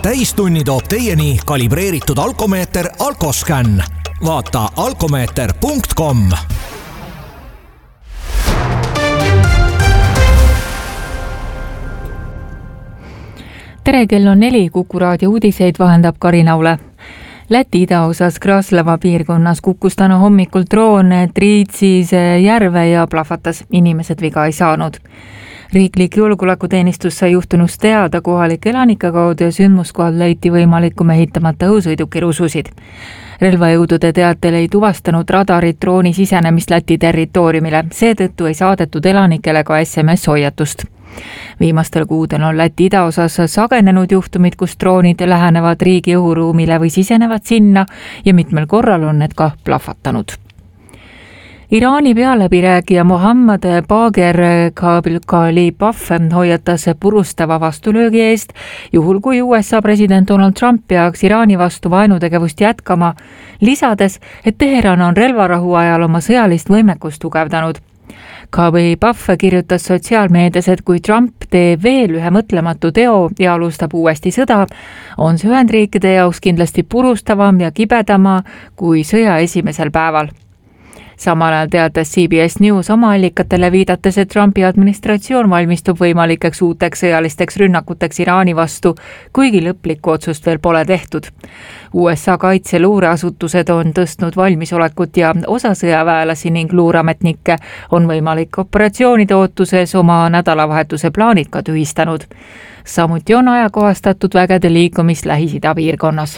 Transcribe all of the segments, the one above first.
Täistunni toob teieni kalibreeritud alkomeeter Alkoscan. Vaata alkomeeter.com. Tere, kell on 4, Kuku raadio uudiseid vahendab Karin Aule. Läti idaosas Kraslava piirkonnas kukkus täna hommikul droon Triitsis järve ja plahvatas. Inimesed viga ei saanud. Riiklik julgeolekuteenistus sai juhtunust teada kohalike elanike kaudu ja sündmuskohal leiti võimaliku mehitamata õhusõiduki rususid. Relvajõudude teatel ei tuvastanud radarid drooni sisenemist Läti territooriumile, seetõttu ei saadetud elanikele ka SMS-hoiatust. Viimastel kuudel on Läti idaosas sagenenud juhtumid, kus droonid lähenevad riigi õhuruumile või sisenevad sinna ja mitmel korral on need ka plahvatanud. Iraani pealäbirääkija Mohammad Bagher Khalibaf hoiatas purustava vastulöögi eest, juhul kui USA president Donald Trump peaks Iraani vastu vaenutegevust jätkama, lisades, et Teheran on relvarahu ajal oma sõjalist võimekust tugevdanud. Khalibaf kirjutas sotsiaalmeedias, et kui Trump teeb veel ühe mõtlematu teo ja alustab uuesti sõda, on see Ühendriikide jaoks kindlasti purustavam ja kibedama kui sõja esimesel päeval. Samal ajal teatas CBS News oma allikatele viidates, et Trumpi administratsioon valmistub võimalikeks uuteks sõjalisteks rünnakuteks Iraani vastu, kuigi lõplikku otsust veel pole tehtud. USA kaitseluureasutused on tõstnud valmisolekut ja osa sõjaväelasi ning luurametnikke on võimalik operatsioonide ootuses oma nädalavahetuse plaanid ka tühistanud. Samuti on ajakohastatud vägede liikumist Lähis-Ida piirkonnas.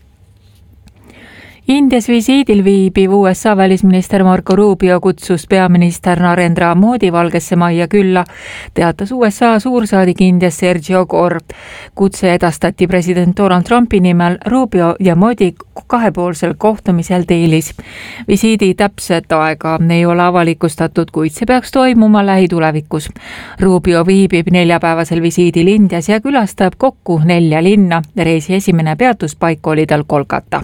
Indias visiidil viibiv USA välisminister Marco Rubio kutsus peaminister Narendra Modi Valgesse Majja külla, teatas USA suursaadik Indias Sergio Gore. Kutse edastati president Donald Trumpi nimel Rubio ja Modi kahepoolsel kohtumisel Delhis. Visiidi täpset aega ei ole avalikustatud, kuid see peaks toimuma lähitulevikus. Rubio viibib 4-päevasel visiidil Indias ja külastab kokku 4 linna. Reisi esimene peatuspaik oli tal Kolkata.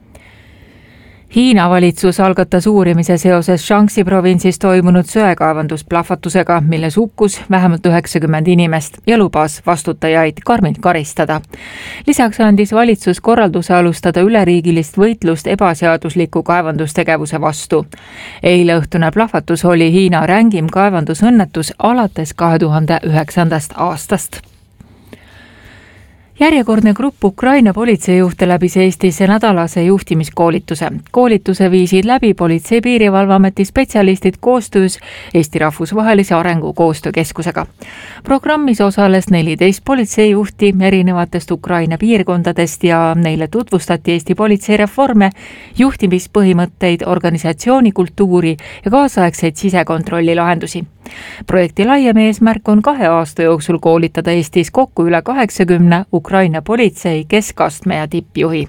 Hiina valitsus algatas uurimise seoses Shaanxi provintsis toimunud söekaevandusplahvatusega, milles hukkus vähemalt 90 inimest ja lubas vastutajaid karmilt karistada. Lisaks andis valitsus korralduse alustada üleriigilist võitlust ebaseadusliku kaevandustegevuse vastu. Eile õhtune plahvatus oli Hiina rängim kaevandusõnnetus alates 2009. aastast. Järjekordne grupp Ukraina politseijuhte läbis Eestisse nädalase juhtimiskoolituse. Koolituse viisid läbi Politsei- Piirivalveameti spetsialistid koostöös Eesti Rahvusvahelise Arengukoostöökeskusega. Programmis osales 14 politseijuhti erinevatest Ukraina piirkondadest ja neile tutvustati Eesti politseireforme, juhtimispõhimõtteid, organisatsioonikultuuri ja kaasaegseid sisekontrolli lahendusi. Projekti laiem eesmärk on 2 aasta jooksul koolitada Eestis kokku üle 80 Ukraina politsei keskastme ja tippjuhi.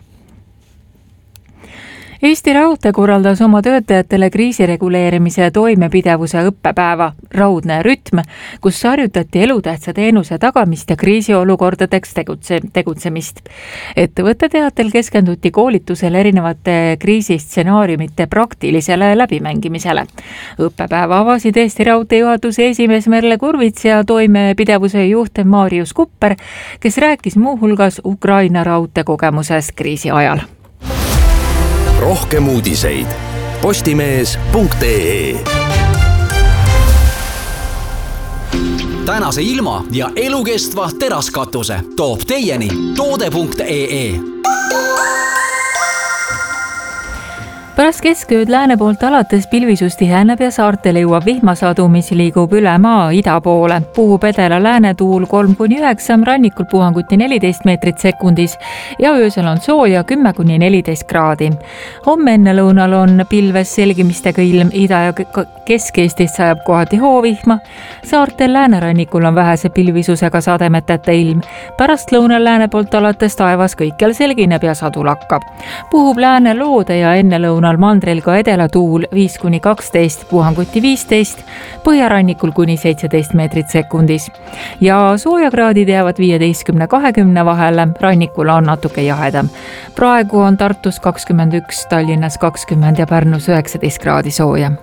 Eesti Raudtee korraldas oma töötajatele kriisireguleerimise ja toimepidevuse õppepäeva Raudne rütm, kus harjutati elutähtsa teenuse tagamist ja kriisiolukordadeks tegutsemist. Ettevõtte teatel keskenduti koolitusel erinevate kriisistsenaariumite praktilisele läbimängimisele. Õppepäeva avasid Eesti Raudtee juhatuse esimees Merle Kurvits ja toimepidevuse juht Marius Kupper, kes rääkis muuhulgas Ukraina raudtee kogemusest kriisi ajal. Rohkem uudiseid postimees.ee. Tänase ilma ja elukestva teraskatuse toob teieni toode.ee. Pärast keskööd lääne poolt alates pilvisus tiheneb ja saartele jõuab vihmasadu, mis liigub üle maa ida poole. Puhub edela lääne tuul 3-9, rannikul puhanguti 14 meetrit sekundis ja öösel on sooja 10-14 kraadi. Homme enne lõunal on pilves selgimistega ilm, ida- ja Kesk-Eestist sajab kohati hoovihma. Saartel läänerannikul on vähese pilvisusega sademeteta ilm. Pärast lõunal lääne poolt alates taevas kõikjal selgineb ja sadu lakkab. Puhub lääne loode ja enne lõunal mandril ka edela tuul 5-12, puhanguti 15, põhjarannikul kuni 17 meetrit sekundis. Ja soojakraadid jäävad 15-20 vahele, rannikul on natuke jahedam. Praegu on Tartus 21, Tallinnas 20 ja Pärnus 19 kraadi sooja.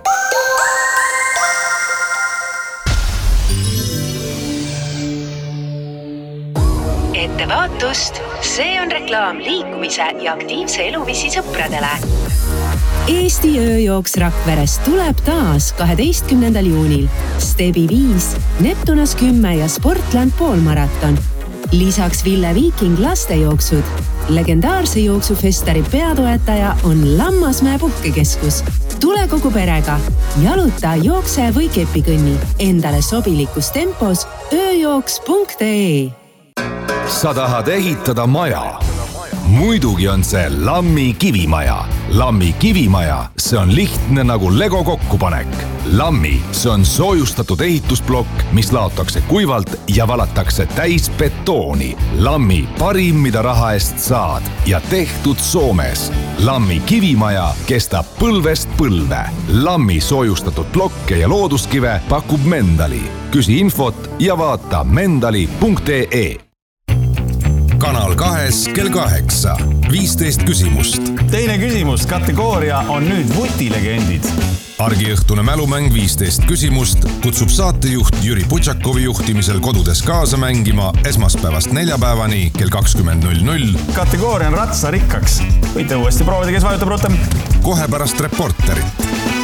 Ettevaatust, see on reklaam liikumise ja aktiivse eluviisi sõpradele. Eesti ööjooks Rakverest tuleb taas 12. juunil. Stebi 5, Neptunas 10 ja Sportland poolmaraton. Lisaks Ville Viiking lastejooksud. Legendaarse jooksufestari peatoetaja on Lammasmäe puhkekeskus. Tule kogu perega. Jaluta, jookse või kepikõnni. Endale sobilikus tempos ööjooks.ee. Sa tahad ehitada maja? Muidugi on see Lammi kivimaja. Lammi kivimaja, see on lihtne nagu Lego kokkupanek. Lammi, see on soojustatud ehitusblokk, mis laotakse kuivalt ja valatakse täis betooni. Lammi parim, mida raha eest saad ja tehtud Soomes. Lammi kivimaja kestab põlvest põlve. Lammi soojustatud blokke ja looduskive pakub Mendali. Küsi infot ja vaata mendali.ee. Kanal 2 kell 8. 15 küsimust. Teine küsimus, kategooria on nüüd vutilegendid. Argiõhtune mälumäng 15 küsimust kutsub saatejuht Jüri Putšakovi juhtimisel kodudes kaasa mängima esmaspäevast neljapäevani kell 20.00. Kategooria on ratsarikkaks. Võite uuesti proovida, kes vajutab rutem. Kohe pärast reporterit.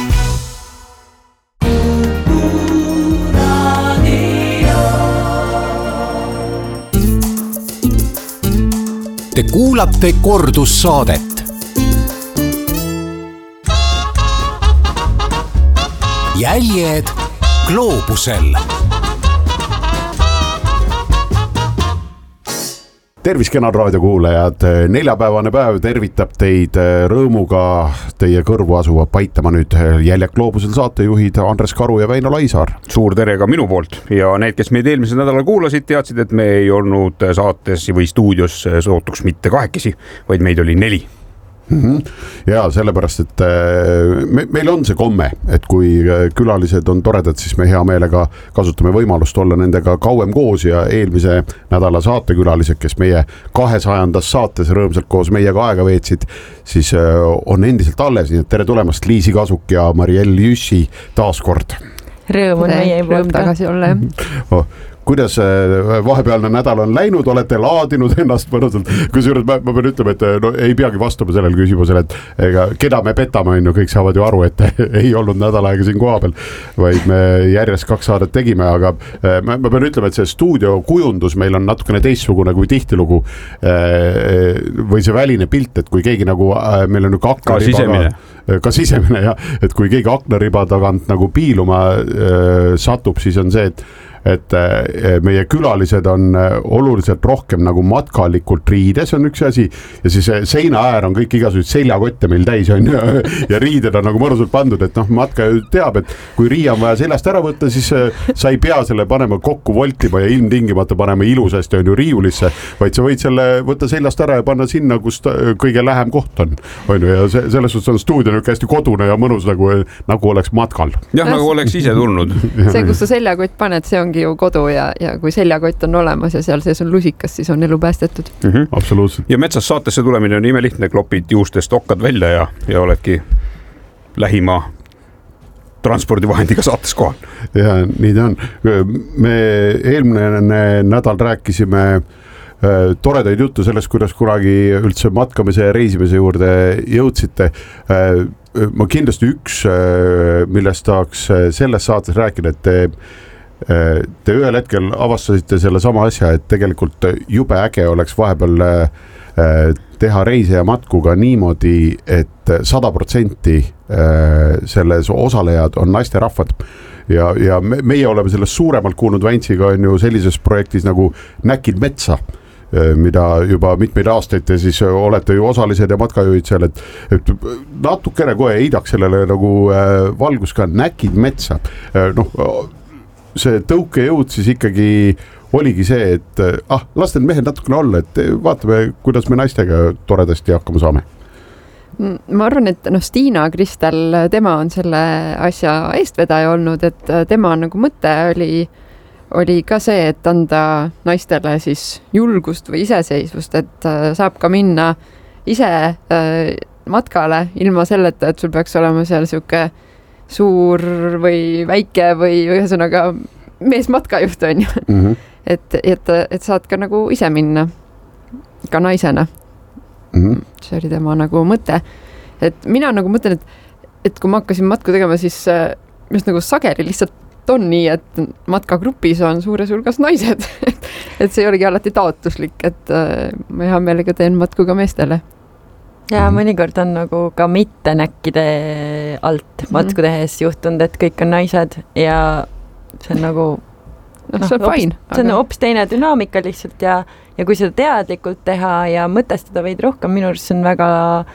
Te kuulate kordussaadet. Jäljed gloobusel. Tervis, kenad raadiokuulajad. Neljapäevane päev tervitab teid rõõmuga. Teie kõrvu asuvad paitama nüüd Jäljed gloobusel saatejuhid Andres Karu ja Väino Laisaar. Suur tere ka minu poolt ja need, kes meid eelmisel nädalal kuulasid, teadsid, et me ei olnud saates või stuudios sootuks mitte 2, vaid meid oli 4. Ja sellepärast, et meil on see komme, et kui külalised on toredad, siis me hea meelega kasutame võimalust olla nendega kauem koos ja eelmise nädala saatekülalised, kes meie 200. saates rõõmsalt koos meiega aega veetsid, siis on endiselt alles, nii et tere tulemast Liisi Kasuk ja Mariell Jüssi taas kord. Rõõm on meie poolt tagasi olla. Kuidas vahepealne nädal on läinud, olete laadinud ennast mõnusalt, kusjuures ma pean ütlema, et no, ei peagi vastama sellele küsimusele, et ega, keda me petame, on ju, kõik saavad ju aru, et ei olnud nädal aega siin koha peal, vaid me järjest 2 saadet tegime, aga ma pean ütlema, et see stuudio kujundus meil on natukene teistsugune kui tihtilugu või see väline pilt, et kui keegi nagu meil on ka sisemine ja, et kui keegi aknariba tagant nagu piiluma satub, siis on see, et meie külalised on oluliselt rohkem nagu matkalikult riides on üks asi ja siis seina äär on kõik igasugused seljakotte meil täis on ja riided on nagu mõnusalt pandud, et noh, matka ju teab, et kui riia on vaja seljast ära võtta, siis sa ei pea selle panema kokku voltima ja ilmtingimata panema ilusasti on ju riiulisse, vaid sa võid selle võtta seljast ära ja panna sinna, kus kõige lähem koht on ju, ja selles suhtes on stuudio nüüd hästi kodune ja mõnus nagu oleks matkal. Jah, nagu oleks ise tulnud. See, kus sa seljakott paned, see ongi ju kodu ja kui seljakott on olemas ja seal sees on lusikas, siis on elu päästetud. Absoluutselt. Ja metsas saatesse tulemine on imelihtne, klopid juustest okkad välja ja oledki lähima transpordivahendiga saates kohal. Ja nii ta on. Me eelmine nädal rääkisime toredaid juttu sellest, kuidas kunagi üldse matkamise ja reisimise juurde jõudsite. Ma kindlasti üks, millest tahaks selles saates rääkida, et te ühel hetkel avastasite selle sama asja, et tegelikult jube äge oleks vahepeal teha reise ja matku ka niimoodi, et 100% selles osalejad on naisterahvad. Ja meie oleme sellest suuremalt kuulnud Väntsiga on ju sellises projektis nagu Näkid metsa, mida juba mitmeid aastaid te siis olete ju osalised ja matkajuhid seal, et natukene kohe heidaks sellele nagu valgus ka Näkid metsa. See tõukejõud siis ikkagi oligi see, et las need mehed natukene olla, et vaatame, kuidas me naistega toredasti hakkama saame. Ma arvan, et Stiina Kristel, tema on selle asja eestvedaja olnud, et tema nagu mõte oli ka see, et anda naistele siis julgust või iseseisvust, et saab ka minna ise matkale ilma selleta, et sul peaks olema seal siuke suur või väike või ühesõnaga mees matkajuht on ju. et saad ka nagu ise minna ka naisena. See oli tema nagu mõte. Et mina nagu mõtlen, et kui ma hakkasin matku tegema, siis just nagu sageli lihtsalt on nii, et matkagrupis on suures hulgas naised. Et see ei olegi alati taotluslik, et ma hea meelega teen matku ka meestele. Ja mõnikord on nagu ka mitte näkkide alt matku tehes juhtunud, et kõik on naised ja see on nagu see on fine. See on hoopis teine dünaamika lihtsalt ja kui seda teadlikult teha ja mõtestada veid rohkem, minu arust see on väga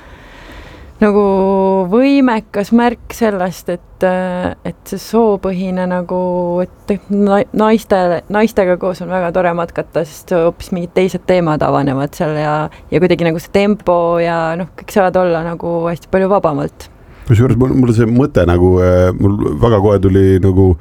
nagu võimekas märk sellest, et see soopõhine nagu, et naistega koos on väga tore matkata, sest hoopis mingid teised teemad avanevad seal ja kuidagi nagu see tempo ja kõik saavad olla nagu hästi palju vabamalt. Kusjuures mul see mõte nagu, mul väga kohe tuli nagu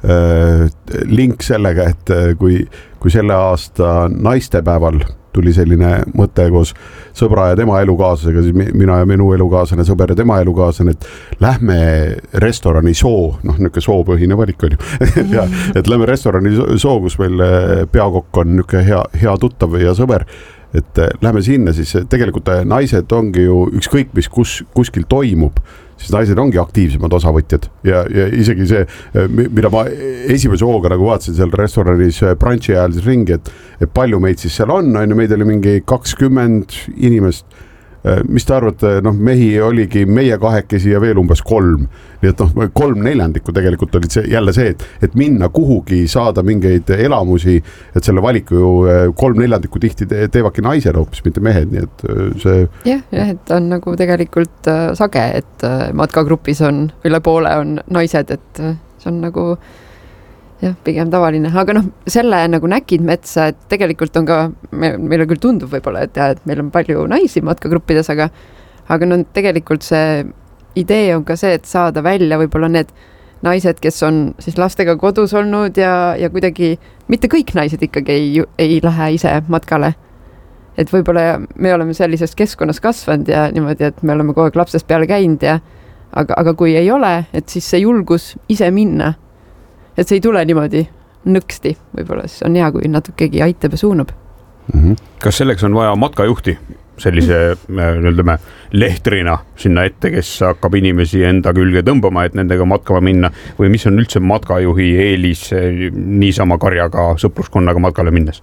link sellega, et kui selle aasta naistepäeval tuli selline mõte koos sõbra ja tema elukaaslasega, siis mina ja minu elukaaslane, sõber ja tema elukaaslane, et lähme restorani soo, niisugune soopõhine valik on ju, ja, et lähme restorani soo, kus meil peakokk on niisugune hea tuttav ja sõber, et lähme sinna, siis tegelikult naised ongi ju ükskõik, mis kuskil toimub, siis naised ongi aktiivsemad osavõtjad ja isegi see, mida ma esimese hooga nagu vaatasin seal restoranis brunchi ajal siis ringi, et palju meid siis seal on, meid oli mingi 20 inimest, mis te arvate, mehi oligi meie kahekesi ja veel umbes 3, nii et 3/4 tegelikult olid jälle see, et minna kuhugi, saada mingeid elamusi, et selle valiku ju 3/4 tihti teevadki naised hoopis, mitte mehed, nii et see... Jah, et on nagu tegelikult sage, et matkagrupis on üle poole on naised, et see on nagu jah, pigem tavaline, aga selle nagu näkid metsa, et tegelikult on ka, meile küll tundub võib-olla, et meil on palju naisi matkagruppides, aga tegelikult see idee on ka see, et saada välja võib-olla need naised, kes on siis lastega kodus olnud ja kuidagi, mitte kõik naised ikkagi ei lähe ise matkale. Et võib-olla me oleme sellises keskkonnas kasvanud ja niimoodi, et me oleme kogu aeg lapsest peale käinud aga kui ei ole, et siis see julgus ise minna. Et see ei tule niimoodi nõksti, võib-olla siis on hea, kui natukegi aitab ja suunab. Kas selleks on vaja matkajuhti sellise lehtrina sinna ette, kes hakkab inimesi enda külge tõmbama, et nendega matkama minna või mis on üldse matkajuhi eelis niisama karjaga sõpruskonnaga matkale minnes?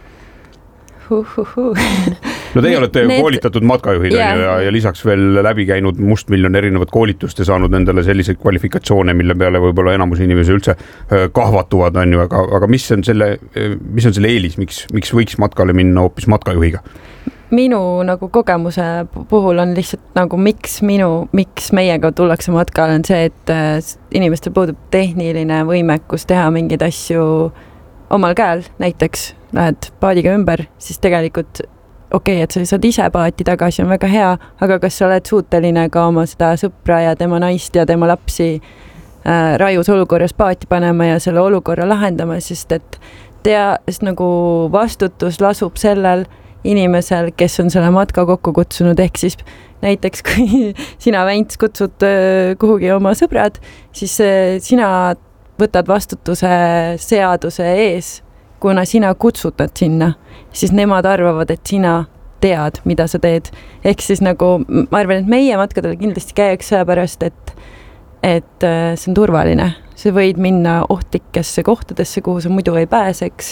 No teie olete koolitatud matkajuhid ja lisaks veel läbi käinud mustmiljon erinevat koolitust ja saanud endale selliseid kvalifikatsioone, mille peale võib-olla enamus inimesi üldse kahvatuvad, on ju, aga mis on selle eelis, miks võiks matkale minna hoopis matkajuhiga? Minu nagu kogemuse puhul on lihtsalt nagu miks meiega tullakse matkale on see, et inimestel puudub tehniline võimekus teha mingeid asju omal käel, näiteks lähed paadiga ümber, siis tegelikult et sa saad ise paati tagasi, on väga hea, aga kas sa oled suuteline ka oma seda sõpra ja tema naist ja tema lapsi raius olukorras paati panema ja selle olukorra lahendama, sest nagu vastutus lasub sellel inimesel, kes on selle matka kokku kutsunud, ehk siis näiteks kui sina Vents kutsud kuhugi oma sõbrad, siis sina võtad vastutuse seaduse ees, kuna sina kutsud nad sinna, siis nemad arvavad, et sina tead, mida sa teed. Ehk siis nagu, ma arvan, et meie matkadele kindlasti käiks sellepärast, et see on turvaline. Sa võid minna ohtlikesse kohtadesse, kuhu sa muidu ei pääseks.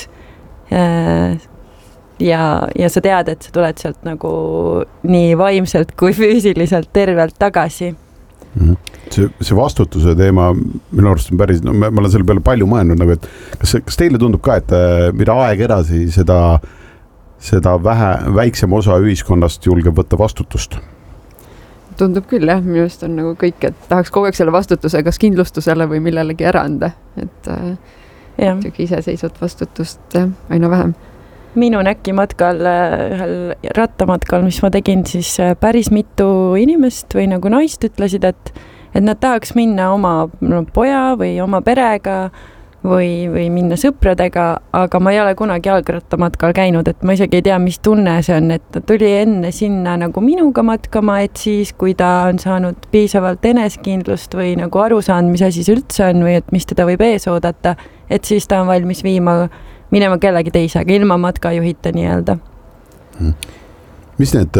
Ja sa tead, et sa tuled sealt nagu nii vaimselt kui füüsiliselt tervelt tagasi. See vastutuse teema minu arust on päris, ma olen selle peale palju mõelnud, nagu, et kas teile tundub ka, et mida aeg edasi, seda väiksem osa ühiskonnast julgeb võtta vastutust? Tundub küll, jah. Minu arust on nagu kõik, et tahaks kogu aeg selle vastutuse kas kindlustusele või millelegi ära anda. Et iseseisvat vastutust aina vähem. Minu näki matkal, ühel rattamatkal, mis ma tegin, siis päris mitu inimest või nagu naist ütlesid, et nad tahaks minna oma poja või oma perega või minna sõpradega, aga ma ei ole kunagi jalgrattamatkal käinud, et ma isegi ei tea, mis tunne see on, et ta tuli enne sinna nagu minuga matkama, et siis, kui ta on saanud piisavalt enesekindlust või nagu aru saanud, mis asi see üldse on või et mis teda võib ees oodata, et siis ta on valmis viima minema kellegi teisega, ilma matkajuhita nii-öelda. Mis need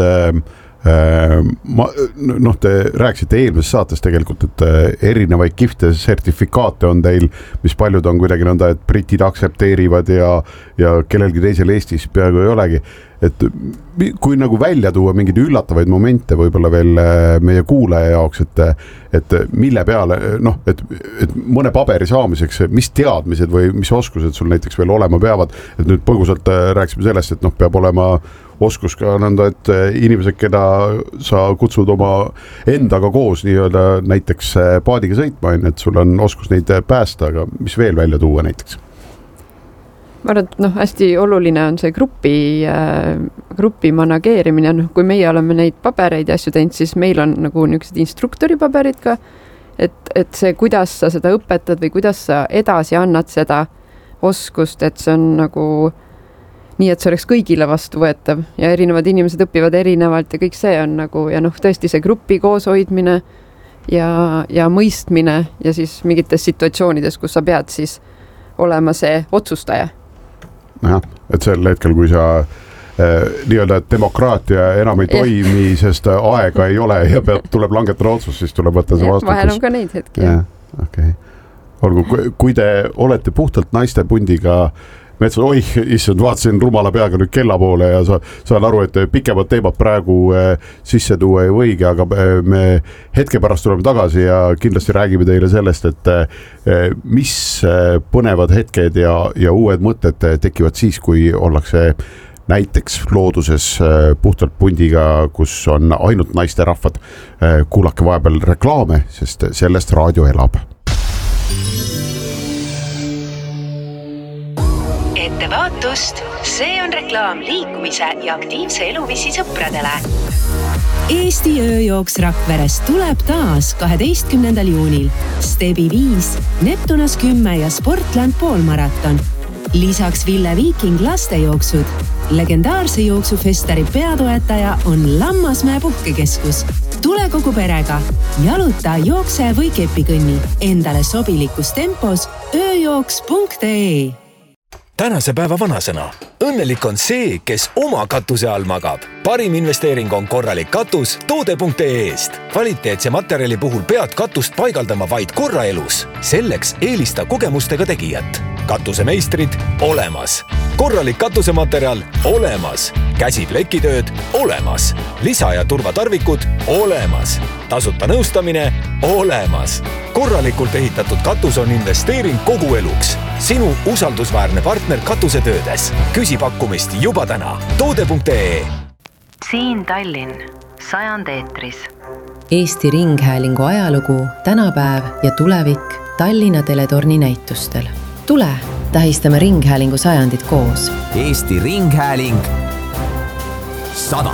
te rääkisite eelmises saates tegelikult, et erinevaid kihvte sertifikaate on teil, mis paljud on kuidagi nõnda, et britid aktsepteerivad ja kellelgi teisel Eestis peaaegu ei olegi. Et kui nagu välja tuua mingeid üllatavaid momente võib-olla veel meie kuulaja jaoks, et mille peale, et mõne paberi saamiseks, mis teadmised või mis oskused sul näiteks veel olema peavad, et nüüd põgusalt rääksime sellest, et peab olema oskus ka nõnda, et inimesed, keda sa kutsud oma endaga koos nii-öelda näiteks paadiga sõitma, et sul on oskus neid päästa, aga mis veel välja tuua näiteks? Ma arvan, et hästi oluline on see grupi manageerimine, kui meie oleme neid pabereid ja asju teinud, siis meil on nagu niisugused instruktori paberid ka, et see, kuidas sa seda õpetad või kuidas sa edasi annad seda oskust, et see on nagu nii, et see oleks kõigile vastuvõetav ja erinevad inimesed õpivad erinevalt ja kõik see on nagu, ja tõesti see grupi kooshoidmine ja mõistmine ja siis mingites situatsioonides, kus sa pead siis olema see otsustaja. Jah, et sel hetkel, kui sa nii-öelda demokraatia enam ei toimi, sest aega ei ole ja tuleb langetada otsus, siis tuleb võtta see vastutus. Vahel on ka neid hetki. Okay. Olgu, kui te olete puhtalt naiste pundiga metsas, issand, vaatasin rumala peaga nüüd kella poole ja saan aru, et pikemad teemad praegu sisse tuua ei võigi, aga me hetke pärast tuleme tagasi ja kindlasti räägime teile sellest, et mis põnevad hetked ja uued mõtted tekivad siis, kui ollakse näiteks looduses puhtalt pundiga, kus on ainult naisterahvad. Kuulake vahepeal reklaame, sest sellest raadio elab. Ettevaatust, see on reklaam liikumise ja aktiivse eluviisi sõpradele. Eesti ööjooks Rakverest tuleb taas 12. juunil. Stebi 5, Neptunas 10 ja Sportland poolmaraton. Lisaks Ville Viiking lastejooksud. Legendaarse jooksufestari peatoetaja on Lammasmäe puhkekeskus. Tule kogu perega, jaluta, jookse või kepikõnni. Endale sobilikus tempos ööjooks.ee. Tänase päeva vanasõna. Õnnelik on see, kes oma katuse all magab. Parim investeering on korralik katus toode.ee-st. Kvaliteetse materjali puhul pead katust paigaldama vaid korra elus. Selleks eelista kogemustega tegijat. Katusemeistrid olemas. Korralik katusematerjal olemas. Käsiplekitööd olemas. Lisa- ja turvatarvikud olemas. Tasuta nõustamine olemas. Korralikult ehitatud katus on investeering kogu eluks. Sinu usaldusväärne partner katusetöödes. Küsi pakkumist juba täna. Toode.ee. Siin Tallinn, 100 eetris. Eesti Ringhäälingu ajalugu, tänapäev ja tulevik Tallinna teletorni näitustel. Tule, tähistame Ringhäälingu 100 koos. Eesti Ringhääling 100.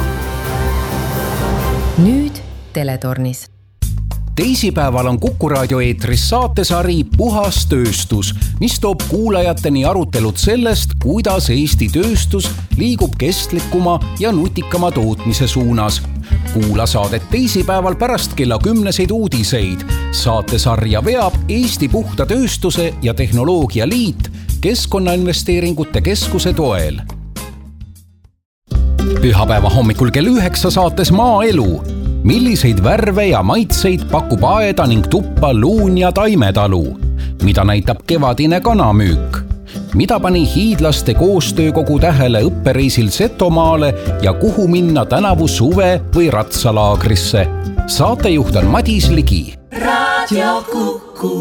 Nüüd teletornis. Teisipäeval on Kuku raadio eetris saatesari Puhas tööstus, mis toob kuulajateni arutelud sellest, kuidas Eesti tööstus liigub kestlikuma ja nutikama tootmise suunas. Kuula saadet teisipäeval pärast kella 10 uudiseid. Saatesarja veab Eesti Puhta Tööstuse ja Tehnoloogia Liit Keskkonnainvesteeringute Keskuse toel. Pühapäeva hommikul kell 9 saates Maaelu. Milliseid värve ja maitseid pakub aeda ning tuppa Luun ja Taimetalu? Mida näitab kevadine kanamüük? Mida pani hiidlaste koostöökogu tähele õppereisil Setomaale ja kuhu minna tänavu suve- või ratsalaagrisse? Saatejuht on Madis Ligi. Radio Kuku.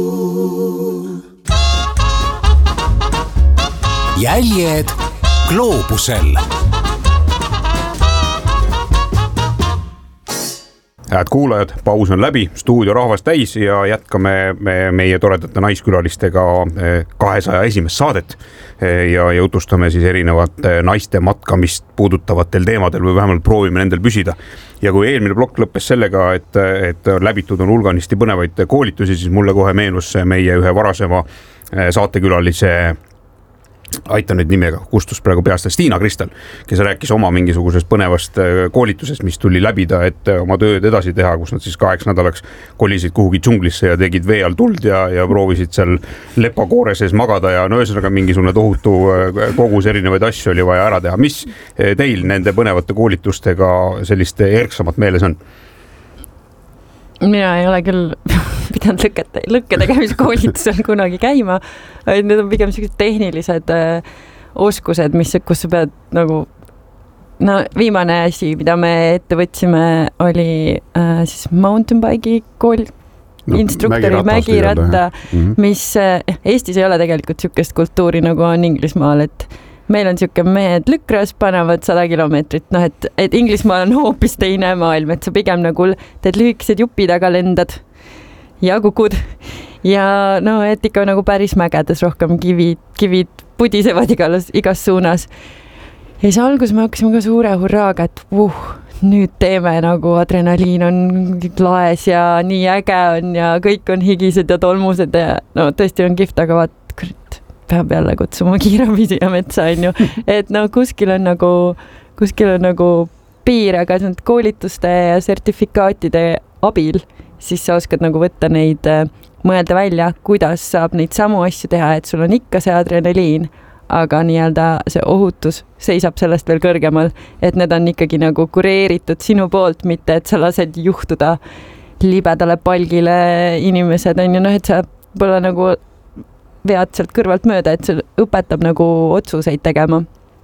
Jäljed gloobusel. Head kuulajad, paus on läbi, stuudio rahvas täis ja jätkame meie toredate naiskülalistega 201. saadet ja jutustame siis erinevate naiste matkamist puudutavatel teemadel või vähemalt proovime nendel püsida. Ja kui eelmine plokk lõppes sellega, et läbitud on hulganisti põnevaid koolitusi, siis mulle kohe meenus meie ühe varasema saatekülalise aitan nüüd nimega, kustus praegu peast, Stiina Kristel, kes rääkis oma mingisugusest põnevast koolitusest, mis tuli läbida, et oma tööd edasi teha, kus nad siis 8 nädalaks kolisid kuhugi džunglisse ja tegid vee all tuld ja proovisid seal lepakoore sees magada ja no ühesõnaga mingisugune tohutu kogus erinevaid asju oli vaja ära teha. Mis teil nende põnevate koolitustega sellist erksamat meeles on? Mina ei ole küll pidanud lõkketegemiskoolitusel kunagi käima, need on pigem sellised tehnilised oskused, kus sa pead nagu, no viimane asi, mida me ette võtsime, oli siis mountain bike'i kool, instruktori mägiratta, mis Eestis ei ole tegelikult sükest kultuuri nagu on Inglismaal, et meil on siuke mehed lükras, panevad 100 kilomeetrit, noh, et Inglismaal on hoopis teine maailm, et sa pigem nagu teed lühikesed jupi taga lendad ja kukud ja no, et ikka nagu päris mägedes rohkem kivid pudisevad igas suunas. Ja siis alguses me hakkasime ka suure hurraaga, et nüüd teeme nagu adrenaliin on laes ja nii äge on ja kõik on higised ja tolmused ja no tõesti on kihvt, aga vaat, peab jälle kutsuma kiirabi siia metsa, on ju. Et no kuskil on nagu piir, aga koolituste ja sertifikaatide abil, siis sa oskad nagu võtta neid, mõelda välja, kuidas saab neid samu asju teha, et sul on ikka see adrenaliin, aga nii-öelda see ohutus seisab sellest veel kõrgemal, et need on ikkagi nagu kureeritud sinu poolt, mitte et sa lased juhtuda libedale palgile inimesed, on ju, noh, et sa pole nagu vead sealt kõrvalt mööda, et see õpetab nagu otsuseid tegema.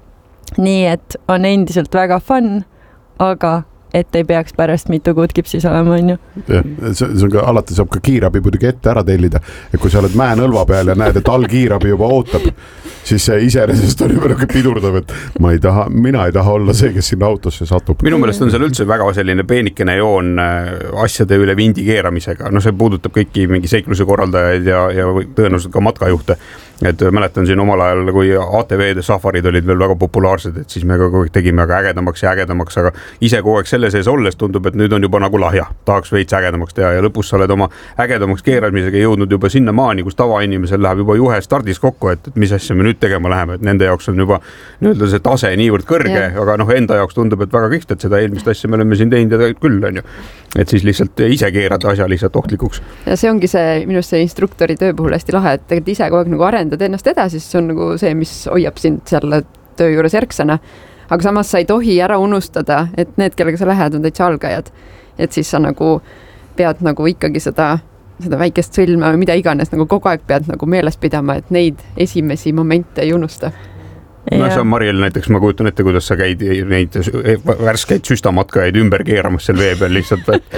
Nii, et on endiselt väga fun, aga et ei peaks pärast mitu kuud kipsis olema, on ju. See on ka, alati saab ka kiirabi muidugi ette ära tellida, et kui sa oled mäenõlva peal ja näed, et all kiirabi juba ootab, siis see iseenesest on juba nagu pidurdav, et mina ei taha olla see, kes sinna autosse satub. Minu meelest on seal üldse väga selline peenikene joon asjade üle vindi keeramisega. No see puudutab kõiki mingi seikluse korraldajaid ja tõenäoliselt ka matkajuhte. Et mäletan siin omal ajal, kui ATV-de safarid olid veel väga populaarsed, et siis me kogu aeg tegime aga ägedamaks, aga ise kogu aeg selle sees olles tundub, et nüüd on juba nagu lahja, tahaks veits ägedamaks teha ja lõpus sa oled oma ägedamaks keeramisega jõudnud juba sinna maani, kus tavainimesel läheb juba juhe stardis kokku, et mis asja me nüüd tegema läheme, et nende jaoks on juba nii-öelda see tase niivõrd kõrge, aga noh, enda jaoks tundub, et väga kihvt, et seda eelmist asja me oleme siin teinud ja küll, on ju. Et siis lihtsalt ise keerad asja lihtsalt ohtlikuks. Ja see ongi see, minust see instruktori töö puhul hästi lahe, et tegelikult ise kogu aeg nagu arendad ennast edasi, siis see on nagu see, mis hoiab sind selle töö juures erksana. Aga samas sa ei tohi ära unustada, et need, kellega sa lähed, on täitsa algajad. Et siis sa nagu pead nagu ikkagi seda väikest sõlme või mida iganes nagu kogu aeg pead nagu meeles pidama, et neid esimesi momente ei unusta. No sa, Mariel, näiteks ma kujutan ette, kuidas sa käid neid värskeid süstamatkajaid ümber keeramas seal vee peal lihtsalt.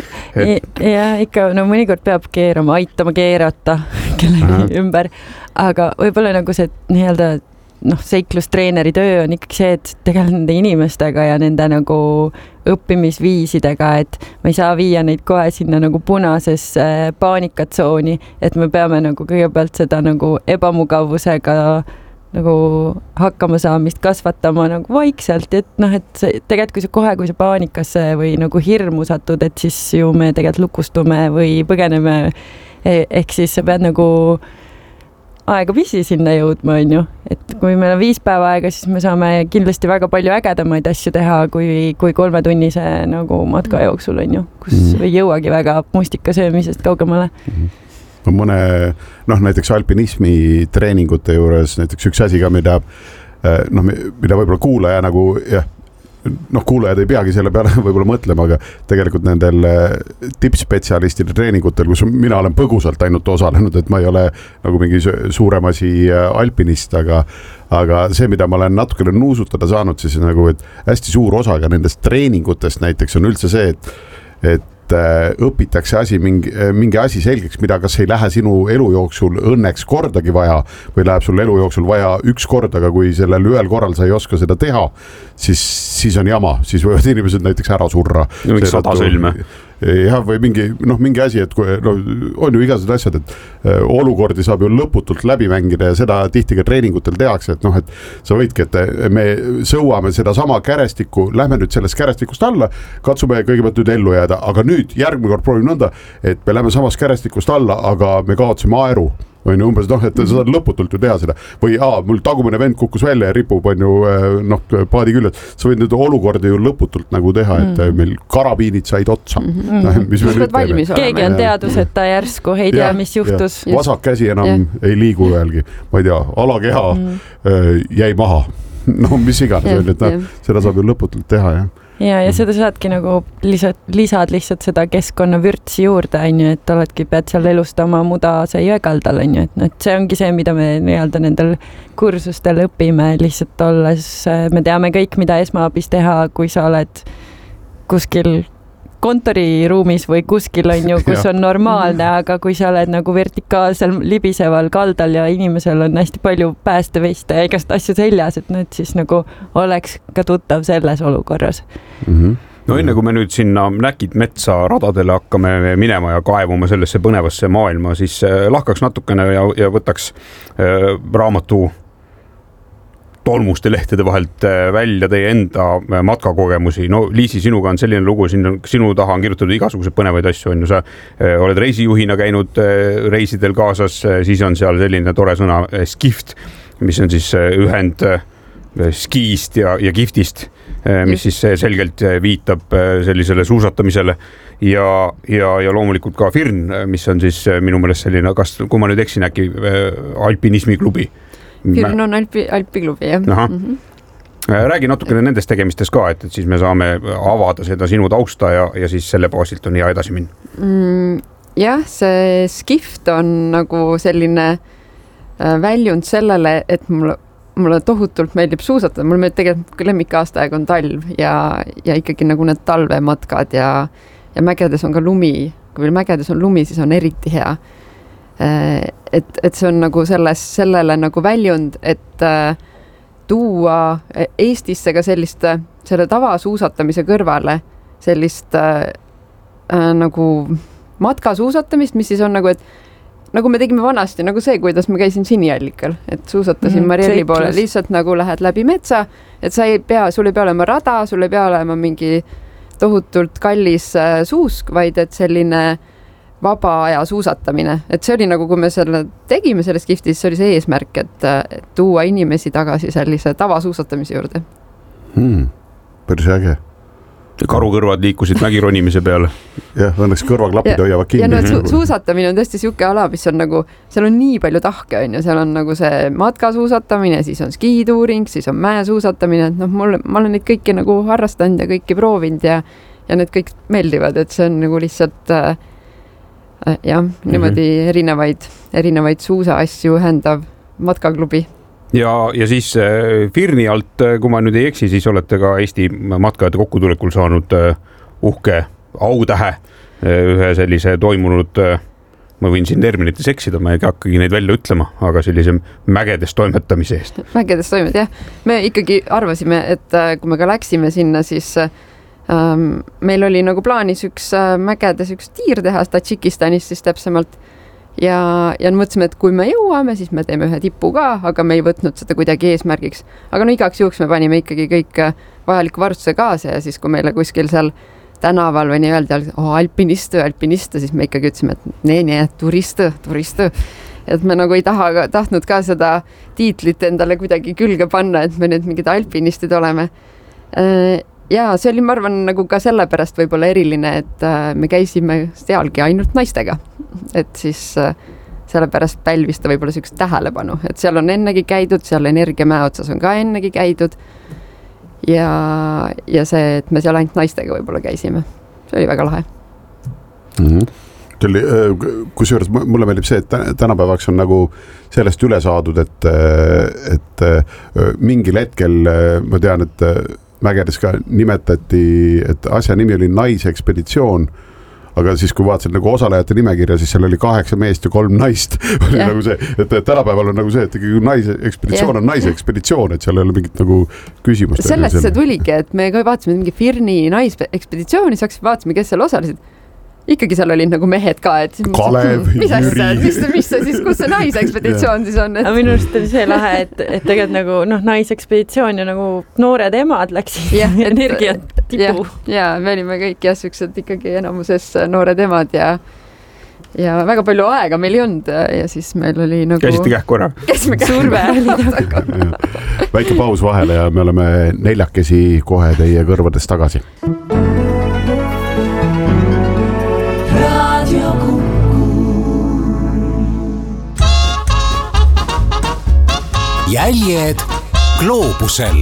Ja ikka, no mõnikord peab keerama, aitama keerata kellegi ümber, aga võib-olla nagu see nii-öelda seiklustreeneri töö on ikkagi see, et tegelikult nende inimestega ja nende nagu õppimisviisidega, et me ei saa viia neid kohe sinna nagu punasesse paanikatsooni, et me peame nagu kõigepealt seda nagu ebamugavusega nagu hakkama saamist kasvatama nagu vaikselt, et noh, et tegelikult kui sa paanikasse või nagu hirmu satud, et siis ju me tegelikult lukustume või põgeneme, ehk siis sa pead nagu aega pisi sinna jõudma, on ju, et kui meil on 5 päeva aega, siis me saame kindlasti väga palju ägedamaid asju teha kui 3-tunnise nagu matka jooksul, on ju, kus ei jõuagi väga mustika söömisest kaugemale. Mõne, näiteks alpinismi treeningute juures, näiteks üks asi ka, mida võib-olla kuulaja nagu, kuulajad ei peagi selle peale võib-olla mõtlema, aga tegelikult nendel tippspetsialistide treeningutel, kus mina olen põgusalt ainult osalenud, et ma ei ole nagu mingi suurem asi alpinist, aga see, mida ma olen natukene nuusutada saanud, siis nagu, et hästi suur osa ka nendest treeningutest näiteks on üldse see, et õpitakse mingi asi selgeks, mida kas ei lähe sinu elu jooksul õnneks kordagi vaja või läheb sul elu jooksul vaja üks kord, aga kui sellel ühel korral sa ei oska seda teha, siis on jama, siis võivad inimesed näiteks ära surra. Miks 100 sõlme? Jah, või mingi asi, et on ju igased asjad, et olukordi saab ju lõputult läbi mängida ja seda tihti ka treeningutel tehakse, et sa võidki, et me sõuame seda sama kärestikku, lähme nüüd sellest kärestikust alla, katsume kõigepealt nüüd ellu jääda, aga nüüd järgmine kord proovime nõnda, et me lähme samast kärestikust alla, aga me kaotsime aeru. on ju umbes et sa saad lõputult ju teha seda või mul tagumine vend kukkus välja ja ripub on ju paadi küljed, sa võid nüüd olukorda ju lõputult nagu teha, et meil karabiinid said otsa. Keegi on teaduseta järsku, ei tea, mis juhtus. Vasak käsi enam ei liigu ühelgi, ma ei tea, alakeha jäi maha. No mis iganes, seda saab ju lõputult teha, jah. Ja seda saadki nagu lisad lihtsalt seda keskkonnavürtsi juurde, on ju, et pead seal elustama Mudase jõekaldal, on ju, et see ongi see, mida me nii-öelda nendel kursustel õpime, lihtsalt olles, me teame kõik, mida esmaabis teha, kui sa oled kuskil kontoriruumis või kuskil on ju, kus on normaalne, aga kui sa oled nagu vertikaalsel libiseval kaldal ja inimesel on hästi palju päästeveste ja igast asju seljas, et nüüd siis nagu oleks ka tuttav selles olukorras. No enne kui me nüüd sinna näkid metsa radadele hakkame minema ja kaevuma sellesse põnevasse maailma, siis lahkaks natukene ja võtaks raamatu tolmuste lehtede vahelt välja teie enda matkakogemusi. No Liisi, sinuga on selline lugu, sinu taha on kirjutatud igasugused põnevaid asju, on ju, sa oled reisijuhina käinud reisidel kaasas, siis on seal selline tore sõna skift, mis on siis ühend skiist ja giftist, mis siis selgelt viitab sellisele suusatamisele ja loomulikult ka Firn, mis on siis minu meelest selline, kui ma nüüd eksin äkki alpinismiklubi. Firn on alpiklubi, jah. Räägi natukene nendest tegemistest ka, et siis me saame avada seda sinu tausta ja siis selle baasilt on hea edasi minna. Jah, see skift on nagu selline väljund sellele, et mulle tohutult meeldib suusatada. Mulle meeldib tegelikult lemmikaastaeg on talv ja ikkagi nagu need talvematkad ja mägedes on ka lumi. Kui veel mägedes on lumi, siis on eriti hea. Et see on nagu sellele nagu väljund, et tuua Eestisse ka selle tavasuusatamise kõrvale sellist nagu matkasuusatamist, mis siis on nagu, et nagu me tegime vanasti, nagu see, kuidas ma käisin Siniallikal, et suusatasin Marielli poole, lihtsalt nagu lähed läbi metsa, et sul ei pea olema rada, sul ei pea olema mingi tohutult kallis suusk, vaid et selline vaba aja suusatamine, et see oli nagu, kui me tegime selles giftis, see oli see eesmärk, et tuua inimesi tagasi sellise tavasuusatamise juurde. Päris äge. Karukõrvad liikusid mägironimise peale. Jah, õnneks kõrvaklapid hoiavad kinni. Ja no, suusatamine on tõesti siuke ala, mis on nagu, seal on nii palju tahke, on ju, seal on nagu see matkasuusatamine, siis on skiituuring, siis on mäesuusatamine, et ma olen neid kõiki nagu harrastanud ja kõiki proovinud ja need kõik meeldivad, et see on nagu lihtsalt niimoodi erinevaid suusaasju ühendav matkaklubi. Ja siis Firni alt, kui ma nüüd ei eksi, siis olete ka Eesti matkajate kokkutulekul saanud uhke autähe ühe sellise toimunud, ma võin siin terminites eksida, ma ei hakkagi neid välja ütlema, aga sellise mägedes toimetamise eest. Mägedes toimet, jah. Me ikkagi arvasime, et kui me ka läksime sinna, siis meil oli nagu plaanis üks mägedes üks tiir teha Tadžikistanis siis täpsemalt ja mõtlesime, et kui me jõuame, siis me teeme ühe tipu ka, aga me ei võtnud seda kuidagi eesmärgiks. Aga no igaks juhuks me panime ikkagi kõik vajaliku varustuse kaasa ja siis, kui meile kuskil seal tänaval või nii öelda, alpinistu, siis me ikkagi ütlesime, et nee, turistu. Et me nagu ei tahtnud ka seda tiitlit endale kuidagi külge panna, et me nüüd mingid alpinistid oleme. Ja see oli, ma arvan, nagu ka sellepärast võib-olla eriline, et me käisime sealgi ainult naistega. Et siis sellepärast pälvis ta võib-olla sellist tähelepanu, et seal on ennegi käidud, seal Energiamäe otsas on ka ennegi käidud ja see, et me seal ainult naistega võib-olla käisime. See oli väga lahe. Kusjuures mulle meeldib see, et tänapäevaks on nagu sellest üle saadud, et mingil hetkel ma tean, et mägedes ka nimetati, et asja nimi oli Naisekspeditsioon, aga siis kui vaatasid nagu osalejate nimekirja, siis seal oli 8 meest ja 3 naist. Oli nagu see, et tänapäeval on nagu see, et Naisekspeditsioon on Naisekspeditsioon, et seal ei ole mingit nagu küsimust. Sellest see tuligi, et me ka vaatasime mingi Firni Naisekspeditsiooni, vaatasime, kes seal osalesid. Ikkagi seal olid nagu mehed ka, et Kalev, Jüri. Mis siis, kus see Naisekspeditsioon siis on? Aga minu arust oli see lahe, et tegelikult nagu Naisekspeditsioon ja nagu noored emad läksid energiat tipu. Ja me olime kõik siuksed ikkagi enamuses noored emad ja ja väga palju aega meil ei olnud ja siis meil oli nagu... Käisite kähkkorra? Surve oli taga. Väike paus vahele ja me oleme neljakesi kohe teie kõrvades tagasi. Radio Kuku. Jäljed gloobusel.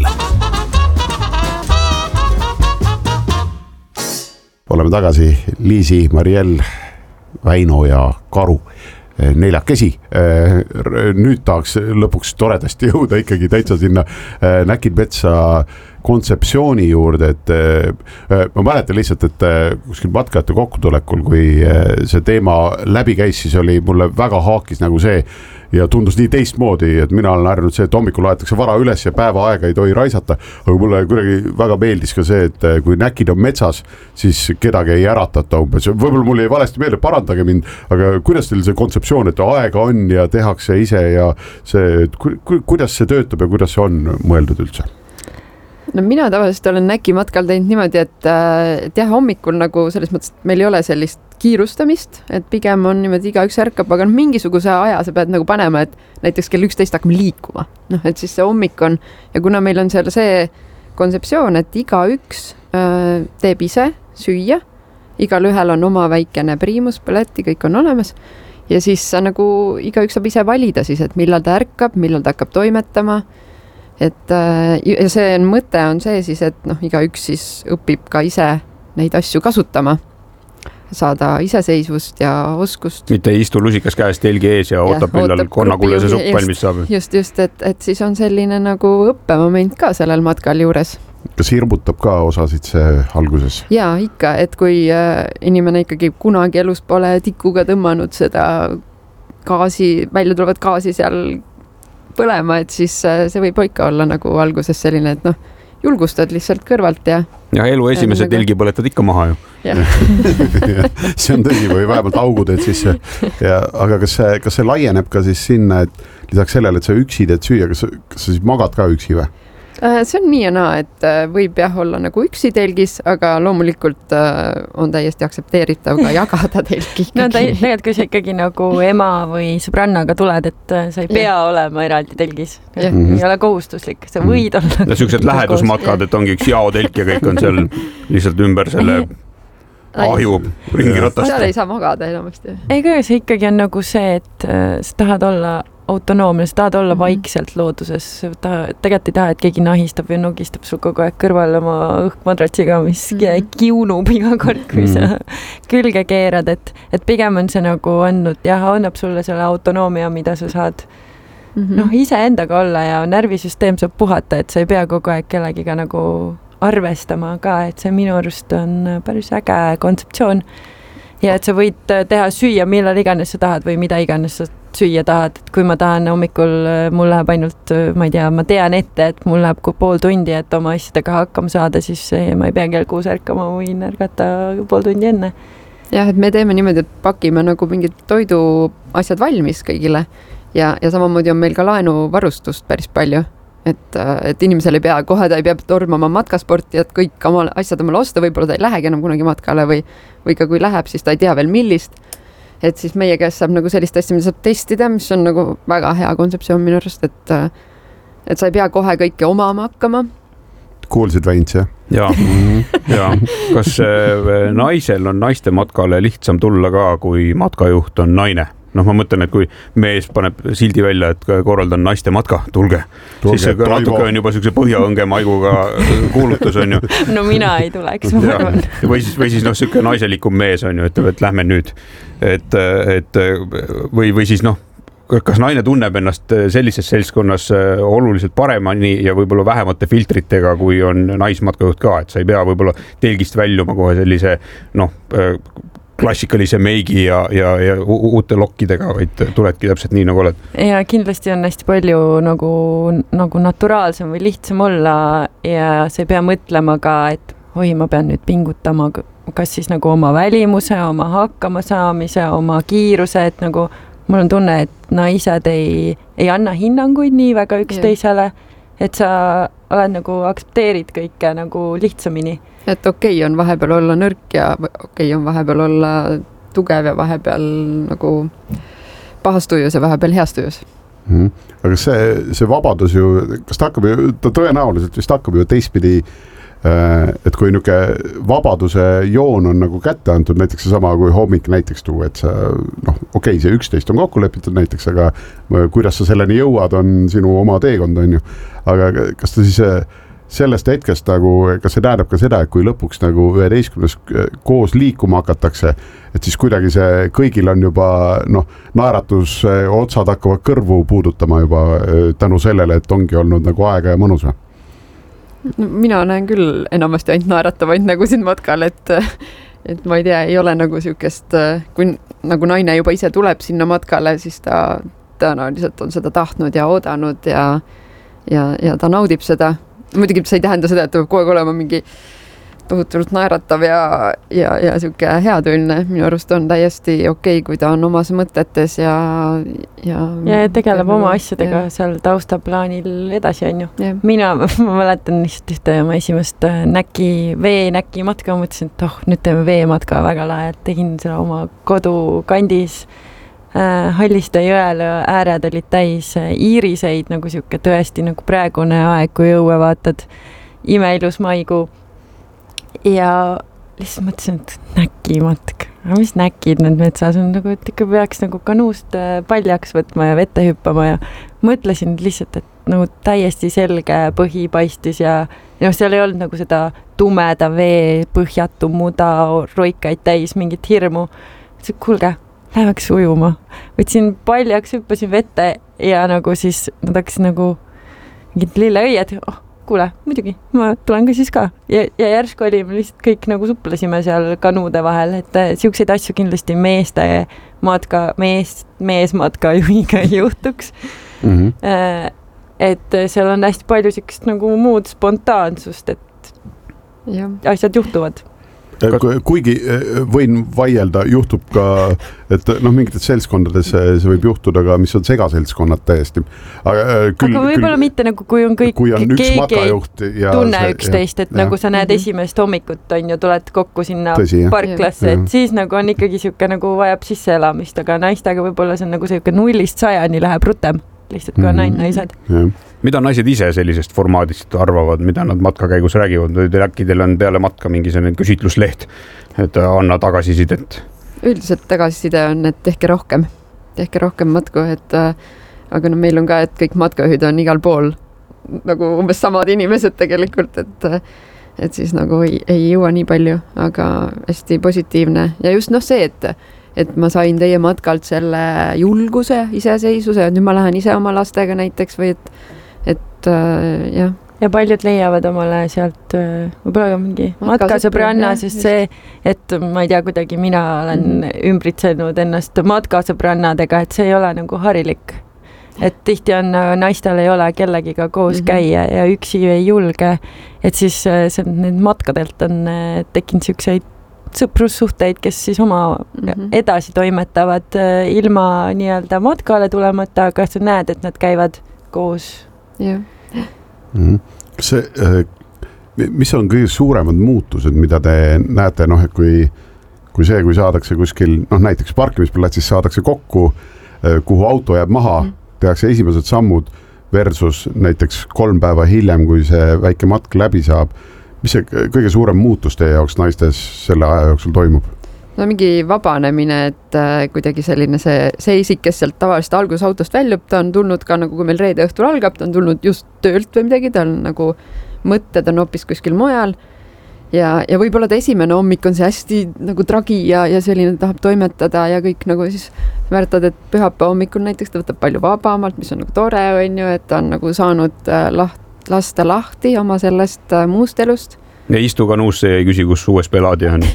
Oleme tagasi Liisi, Mariel, Väino ja Karu neljakesi. Nüüd tahaks lõpuks toredasti jõuda ikkagi täitsa sinna Näkid metsa kontseptsiooni juurde, et ma mäletan lihtsalt, et kuskil matkajate kokkutulekul, kui see teema läbi käis, siis oli mulle väga haakis nagu see ja tundus nii teistmoodi, et mina olen harjunud see, et hommikul aetakse vara üles ja päeva aega ei tohi raisata, aga mulle kuidagi väga meeldis ka see, et kui näkid on metsas, siis kedagi ei äratata umbes. Võib-olla mul ei valesti meelde, parandage mind, aga kuidas teil see kontseptsioon, et aega on ja tehakse ise ja see, kuidas see töötab ja kuidas see on mõeldud üldse? No mina tavaliselt olen Näki matkal teinud niimoodi, et jah, hommikul nagu selles mõttes, et meil ei ole sellist kiirustamist, et pigem on niimoodi igaüks ärkab, aga mingisuguse aja sa pead nagu panema, et näiteks kell 11 hakkame liikuma. Et siis see hommik on ja kuna meil on seal see kontseptsioon, et igaüks teeb ise süüa, igal ühel on oma väikene priimus, paleti, kõik on olemas ja siis sa nagu igaüks saab ise valida siis, et millal ta ärkab, millal ta hakkab toimetama. Et ja see mõte on see siis, et igaüks siis õpib ka ise neid asju kasutama, saada iseseisvust ja oskust. Mitte ei istu lusikas käes telgi ees ja ootab, millal konnakulle see supp valmis saab. Just, et siis on selline nagu õppemoment ka sellel matkal juures. Kas hirmutab ka osasid see alguses? Jaa, ikka, et kui inimene ikkagi kunagi elus pole tikuga tõmmanud seda välja tulevat gaasi seal põlema, et siis see võib ikka olla nagu alguses selline, et julgustad lihtsalt kõrvalt ja... Ja elu esimese telgi põletad ikka maha ju. See on tõsi või vähemalt augud, et siis aga kas see laieneb ka siis sinna, et lisaks sellele, et sa üksi teed süüa, kas sa siis magad ka üksi või? See on nii ja naa, et võib jah olla nagu üksi telgis, aga loomulikult on täiesti aktsepteeritav ka jagada telgi ikkagi. No tegelikult, kui sa ikkagi nagu ema või sõbrannaga tuled, et sa ei pea olema eraldi telgis. Ei ole kohustuslik, sa võid olla. Ja sellised lähedusmatkad, et ongi üks jaotelk ja kõik on seal lihtsalt ümber selle ahju ringi ratast. Seal ei saa magada enamasti. Ei, kui see ikkagi on nagu see, et sa tahad olla autonoomne, sa tahad olla vaikselt looduses, tegelikult ei taha, et keegi nahistab või nugistab sul kogu aeg kõrval oma õhkmadratsiga, mis kiunub iga kord, kui sa külge keerad, et pigem on see nagu annab sulle selle autonoomia, mida sa saad ise endaga olla ja närvisüsteem saab puhata, et sa ei pea kogu aeg kellegiga nagu arvestama ka, et see minu arust on päris äge kontseptsioon ja et sa võid teha süüa millal iganes sa tahad või mida iganes sa süüa tahad, et kui ma tahan hommikul, mul läheb ainult, ma ei tea, ma tean ette, et mul läheb pool tundi, et oma asjadega hakkama saada, siis ma ei pea kell 6 ärkama, võin ärgata pool tundi enne. Jah, et me teeme niimoodi, et pakime nagu mingid toiduasjad valmis kõigile ja samamoodi on meil ka laenuvarustust päris palju, et inimesel ei pea, kohe ta ei pea tormama matkasporti, et kõik oma asjad omale osta, võib-olla ta ei lähegi enam kunagi matkale või ka kui läheb, siis ta ei tea veel millist. Et siis meie käest saab nagu sellist asja, mida saab testida, mis on nagu väga hea kontseptsioon minu arust, et sa ei pea kohe kõike omama hakkama. Kuulsid Väints, jah? Ja. Kas naisel on naiste matkale lihtsam tulla ka, kui matkajuht on naine? Ma mõtlen, et kui mees paneb sildi välja, et korraldan naiste matka, tulge. Siis see natuke on juba sellise põhjaõnge maiguga kuulutus on ju. No mina ei tuleks, ma arvan. Või siis selline naiselikum mees on ju, et lähme nüüd. Või siis kas naine tunneb ennast sellises seltskonnas oluliselt paremini ja võib-olla vähemate filtritega, kui on naismatkajuht ka, et sa ei pea võib-olla telgist väljuma kohe sellise klassikalise meigi ja uute lokkidega, vaid tuledki täpselt nii, nagu oled. Ja kindlasti on hästi palju nagu naturaalsem või lihtsam olla ja sa ei pea mõtlema ka, et ma pean nüüd pingutama, kas siis nagu oma välimuse, oma hakkama saamise, oma kiiruse, et nagu mul on tunne, et naised ei anna hinnanguid nii väga üksteisele, et sa oled nagu aktsepteerid kõike nagu lihtsamini. Et okei on vahepeal olla nõrk ja okei on vahepeal olla tugev ja vahepeal nagu pahas tujus ja vahepeal heas tujus. Aga see vabadus ju, kas ta tõenäoliselt vist hakkab ju teistpidi, et kui niisugune vabaduse joon on nagu kätte antud, näiteks seesama kui hommik näiteks tuua, et sa okei, see 11 on kokku lepitud näiteks, aga kuidas sa selleni jõuad, on sinu oma teekond, on ju. Aga kas ta siis sellest hetkest nagu, kas see tähendab ka seda, et kui lõpuks nagu 11 koos liikuma hakatakse, et siis kuidagi see kõigil on juba naeratus, otsad hakkavad kõrvu puudutama juba tänu sellele, et ongi olnud nagu aega ja mõnus või? No, mina näen küll enamasti ainult naeratavaid nagu siin matkal, et ma ei tea, ei ole nagu siukest, kui nagu naine juba ise tuleb sinna matkale, siis ta tõenäoliselt on seda tahtnud ja oodanud ja ta naudib seda. Muidugi see ei tähenda seda, et ta peab kogu aeg olema mingi tohutult naeratav ja siuke heatülne. Minu arust on täiesti okei, kui ta on omas mõtetes ja tegeleb oma asjadega seal taustaplaanil edasi, on ju. Ma mäletan lihtsalt ühte oma esimest veenäki matka, mõtlesin, et nüüd teeme veematka väga lahe, et tegin seda oma kodukandis. Halliste jõel ääred olid täis iiriseid, nagu siuke tõesti nagu praegune aeg, kui õue vaatad, imeilus maikuu. Ja lihtsalt mõtlesin, et näkimatk. Aga mis näkid need metsas on, nagu, et ikka peaks nagu kanuust paljaks võtma ja vette hüppama ja mõtlesin lihtsalt, et nagu täiesti selge põhi paistis ja seal ei olnud nagu seda tumeda vee, põhjatu muda, roikaid täis, mingit hirmu. Kuulge, läheks ujuma. Võtsin paljaks, hüppasin vette ja nagu siis nad hakkasid nagu mingid lilleõied. Kuule, muidugi, ma tulen ka siis ka. Ja järsku oli, me lihtsalt kõik nagu suplesime seal kanude vahel, et siukseid asju kindlasti meesmatka juhiga ei juhtuks. Et seal on hästi palju siukest nagu muud spontaansust, et asjad juhtuvad. Kuigi võin vaielda, juhtub ka, et mingites seltskondades see võib juhtuda ka, mis on segaseltskonnad täiesti. Aga võib-olla mitte nagu, kui on kõik, keegi tunne üksteist, et nagu sa näed esimest hommikut, on ju, tuled kokku sinna parklasse, et siis nagu on ikkagi siuke nagu vajab sisseelamist, aga naistega võib-olla see on nagu siuke 0-100 läheb rutem. Lihtsalt kui on naised. Mida naised ise sellisest formaadist arvavad, mida nad matka käigus räägivad? Äkki teil on peale matka mingi selline küsitlusleht, et anna tagasisidet? Üldiselt tagasiside on, et tehke rohkem matku, aga meil on ka, et kõik matkajuhid on igal pool nagu umbes samad inimesed tegelikult, et siis nagu ei jõua nii palju, aga hästi positiivne ja just see, et ma sain teie matkalt selle julguse, iseseisvuse, et nüüd ma lähen ise oma lastega näiteks või et jah. Ja paljud leiavad omale sealt võib-olla mingi matkasõbranna, sest see, et ma ei tea, kuidagi mina olen ümbritsenud ennast matkasõbrannadega, et see ei ole nagu harilik. Et tihti on, naistel ei ole kellegiga koos käia ja üksi ei julge, et siis need matkadelt on tekkinud siukseid sõprussuhteid, kes siis oma edasi toimetavad ilma nii-öelda matkale tulemata, aga sa näed, et nad käivad koos. Mis on kõige suuremad muutused, mida te näete, et kui saadakse kuskil, näiteks parkimisplatsis saadakse kokku, kuhu auto jääb maha, tehakse esimesed sammud versus näiteks 3 päeva hiljem, kui see väike matk läbi saab. Mis see kõige suurem muutus teie jaoks naistes selle aja jooksul toimub? No mingi vabanemine, et kuidagi selline see isik, kes sealt tavaliselt algusautost väljub, ta on tulnud ka nagu, kui meil reede õhtul algab, ta on tulnud just töölt või midagi, ta on nagu mõtted on hoopis kuskil mujal ja võib-olla ta esimene hommik on see hästi nagu tragi ja selline tahab toimetada ja kõik nagu siis märtad, et pühapäeva hommikul näiteks ta võtab palju vabamalt, mis on nagu tore, on ju, et ta on nagu saanud lasta lahti oma sellest muust elust. Ja istu kanuusse ja ei küsi, kus USB laadia on.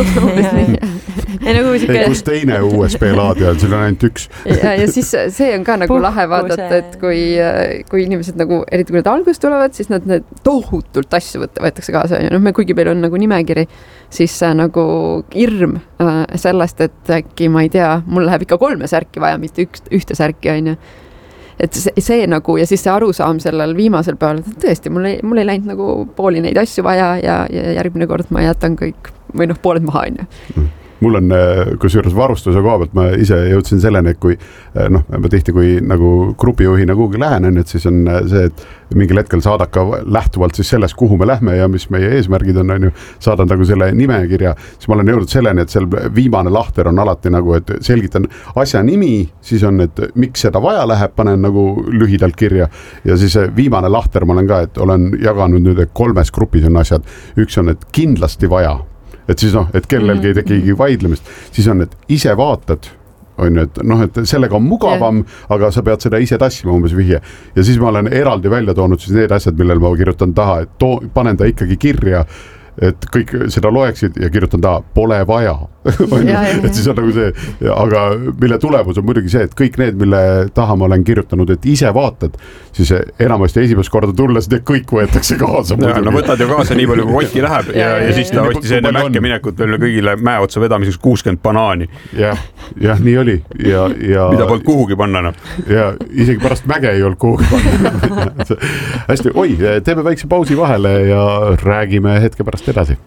Kus teine USB laadia on, seal on ainult üks. Ja siis see on ka nagu lahe vaadata, et kui inimesed nagu, eriti kui need alguses tulevad, siis nad tohutult asju võetakse kaasa. Ja kuigi meil on nagu nimekiri, siis nagu hirm sellest, et äkki ma ei tea, mul läheb ikka 3 särki vaja, mitte ühte särki on ju. Et see nagu, ja siis see arusaam sellel viimasel päeval, et tõesti, mul ei läinud nagu pooli neid asju vaja ja järgmine kord ma jätan kõik, või pooled maha on ju. mul on kusjuures varustuse koha pealt, ma ise jõudsin selleni, et kui ma tihti, kui nagu grupijuhina kuhugi lähen, et siis on see, et mingil hetkel saadad ka lähtuvalt siis sellest, kuhu me lähme ja mis meie eesmärgid on ju, saadan nagu selle nimekirja, siis ma olen jõudnud selleni, et seal viimane lahter on alati nagu, et selgitan asja nimi, siis on, et miks seda vaja läheb, panen nagu lühidalt kirja ja siis viimane lahter ma olen ka, et olen jaganud nüüd, et 3 grupis on asjad, üks on, et kindlasti vaja, et siis et kellelgi ei tekigi vaidlemist, siis on, et ise vaatad, on ju, et sellega on mugavam, aga sa pead seda ise tassima umbes vihje. Ja siis ma olen eraldi välja toonud siis need asjad, millel ma kirjutan taha, et panen ta ikkagi kirja, et kõik seda loeksid ja kirjutan taha, pole vaja. Et siis on nagu see, aga mille tulemus on muidugi see, et kõik need, mille taha ma olen kirjutanud, et ise vaatad, siis enamasti esimest korda tulles need kõik võetakse kaasa. Ja, no võtad ju kaasa nii palju, kui kotti läheb ja siis ta ostis enne mäkke minekut veel kõigile mäeotsa vedamiseks 60 banaani. Jah, nii oli. Mida polnud kuhugi panna. Ja isegi pärast mäge ei olnud kuhugi panna. Hästi, teeme väikse pausi vahele ja räägime hetke pärast edasi.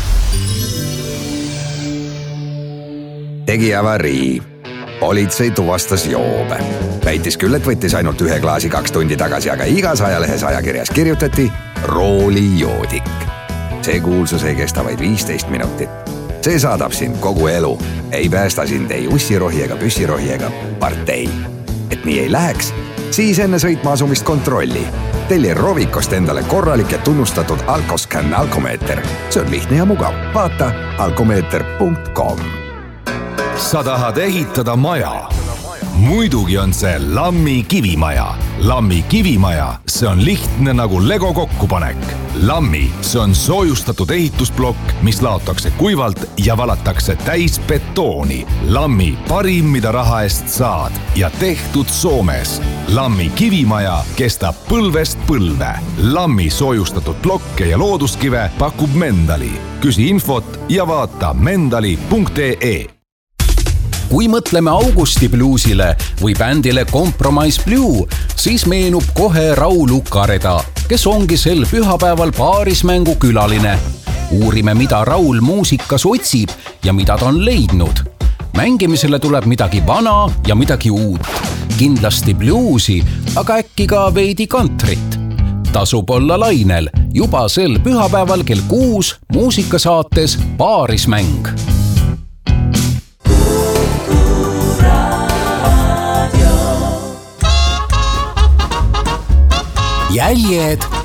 Tegi avarii. Politsei tuvastas joobe. Väitis küll, et võttis ainult 1 klaasi 2 tundi tagasi, aga igas ajalehes ajakirjas kirjutati roolijoodik. See kuulsus ei kesta vaid 15 minutit. See saadab sind kogu elu. Ei päästa sind ei ussirohi ega püssirohi ega partei. Et nii ei läheks, siis enne sõitma asumist kontrolli. Telli Rovikost endale korralik ja tunnustatud Alkoscan alkomeeter. See on lihtne ja mugav. Vaata alkomeeter.com. Sa tahad ehitada maja. Muidugi on see Lammi kivimaja. Lammi kivimaja, see on lihtne nagu Lego kokkupanek. Lammi, see on soojustatud ehitusblokk, mis laotakse kuivalt ja valatakse täis betooni. Lammi parim, mida raha eest saad ja tehtud Soomes. Lammi kivimaja kestab põlvest põlve. Lammi soojustatud blokke ja looduskive pakub Mendali. Küsi infot ja vaata mendali.ee. Kui mõtleme Augusti bluusile või bändile Compromise Blue, siis meenub kohe Raul Ukareda, kes ongi sel pühapäeval paarismängu külaline. Uurime, mida Raul muusikas otsib ja mida ta on leidnud. Mängimisele tuleb midagi vana ja midagi uut. Kindlasti bluusi, aga äkki ka veidi kantrit. Tasub olla lainel juba sel pühapäeval kell 6 muusikasaates Paarismäng. Jäljed